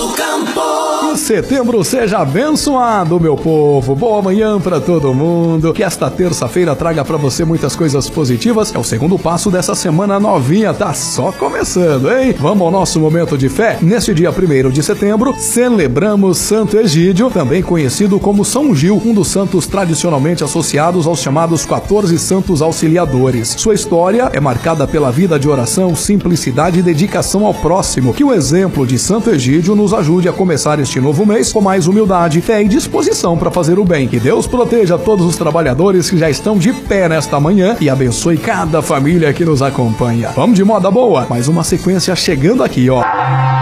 do campo. Que setembro seja abençoado, meu povo. Boa manhã pra todo mundo. Que esta terça-feira traga pra você muitas coisas positivas. É o segundo passo dessa semana novinha, tá só começando, hein? Vamos ao nosso momento de fé. Neste dia 1º de setembro, celebramos Santo Egídio, também conhecido como São Gil, um dos santos tradicionalmente associados aos chamados 14 santos auxiliadores. Sua história é marcada pela vida de oração, simplicidade e dedicação ao próximo. Que o exemplo de Santo Egídio nos ajude a começar este novo mês com mais humildade, fé e disposição para fazer o bem. Que Deus proteja todos os trabalhadores que já estão de pé nesta manhã e abençoe cada família que nos acompanha. Vamos de moda boa, mais uma sequência chegando aqui, ó.